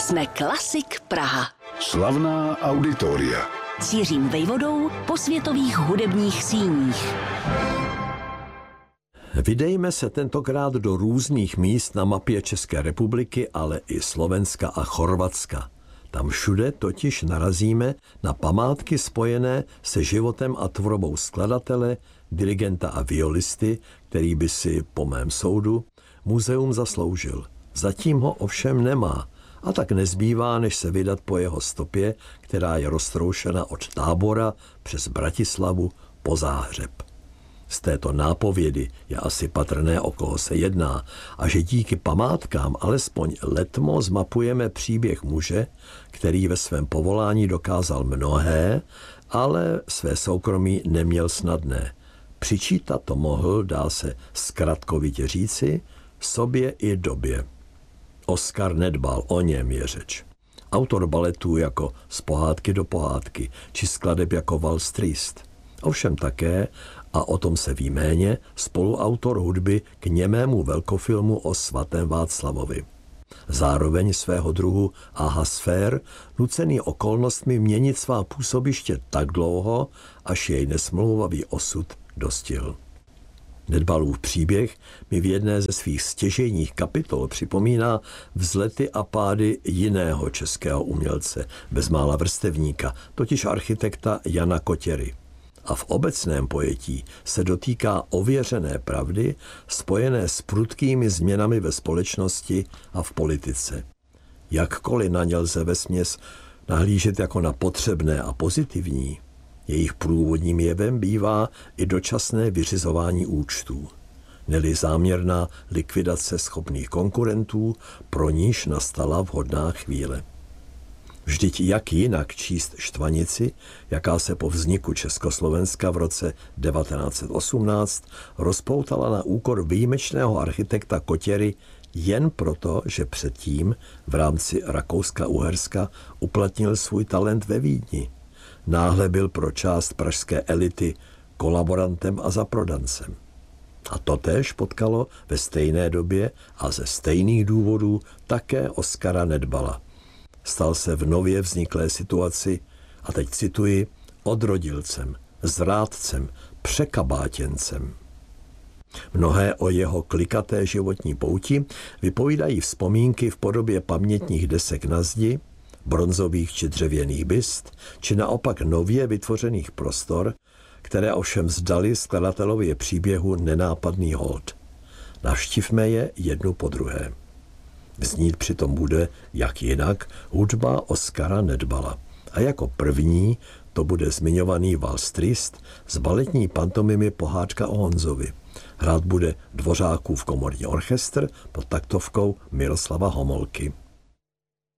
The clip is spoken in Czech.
Jsme Klasik Praha. Slavná auditoria. S Jiřím Vejvodou po světových hudebních síních. Vydejme se tentokrát do různých míst na mapě České republiky, ale i Slovenska a Chorvatska. Tam všude totiž narazíme na památky spojené se životem a tvorbou skladatele, dirigenta a violisty, který by si, po mém soudu, muzeum zasloužil. Zatím ho ovšem nemá a tak nezbývá, než se vydat po jeho stopě, která je roztroušena od Tábora přes Bratislavu po Záhřeb. Z této nápovědy je asi patrné, o koho se jedná, a že díky památkám alespoň letmo zmapujeme příběh muže, který ve svém povolání dokázal mnohé, ale své soukromí neměl snadné. Přičítat to mohl, dá se zkratkovitě říci, sobě i době. Oskar Nedbal, o něm je řeč. Autor baletů jako Z pohádky do pohádky, či skladeb jako Vals Trist. Ovšem také, a o tom se ví méně, spoluautor hudby k němému velkofilmu o svatém Václavovi. Zároveň svého druhu ahasfér, nucený okolnostmi měnit svá působiště tak dlouho, až jej nesmlouvavý osud dostihl. Nedbalův příběh mi v jedné ze svých stěžejních kapitol připomíná vzlety a pády jiného českého umělce, bezmála vrstevníka, totiž architekta Jana Kotěry. A v obecném pojetí se dotýká ověřené pravdy spojené s prudkými změnami ve společnosti a v politice. Jakkoliv na ně lze vesměs nahlížet jako na potřebné a pozitivní, jejich průvodním jevem bývá i dočasné vyřizování účtů, neli záměrná likvidace schopných konkurentů, pro níž nastala vhodná chvíle. Vždyť jak jinak číst štvanici, jaká se po vzniku Československa v roce 1918 rozpoutala na úkor výjimečného architekta Kotěry jen proto, že předtím v rámci Rakouska-Uherska uplatnil svůj talent ve Vídni. Náhle byl pro část pražské elity kolaborantem a zaprodancem. A totéž potkalo ve stejné době a ze stejných důvodů také Oskara Nedbala. Stal se v nově vzniklé situaci, a teď cituji, odrodilcem, zrádcem, překabátěncem. Mnohé o jeho klikaté životní pouti vypovídají vzpomínky v podobě pamětních desek na zdi, bronzových či dřevěných byst, či naopak nově vytvořených prostor, které ovšem vzdali skladatelově příběhu nenápadný hold. Navštivme je jednu po druhé. Znít přitom bude, jak jinak, hudba Oskara Nedbala. A jako první to bude zmiňovaný Vals Trist z baletní pantomimy Pohádka o Honzovi. Hrát bude Dvořákův komorní orchestr pod taktovkou Miroslava Homolky.